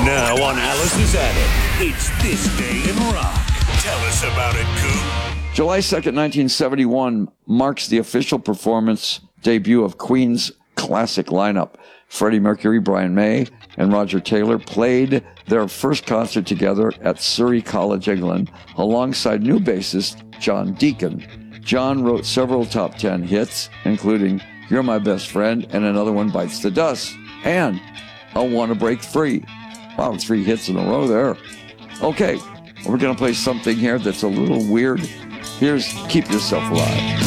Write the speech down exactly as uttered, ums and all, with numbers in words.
Now on Alice's Attic, it's This Day in Rock. Tell us about it, Coop. July second, nineteen seventy-one marks the official performance debut of Queen's classic lineup. Freddie Mercury, Brian May, and Roger Taylor played their first concert together at Surrey College, England, alongside new bassist John Deacon. John wrote several top ten hits, including You're My Best Friend and another one, Bites the Dust, and I Want to Break Free. Wow, three hits in a row there. Okay, we're going to play something here that's a little weird. Here's Keep Yourself Alive.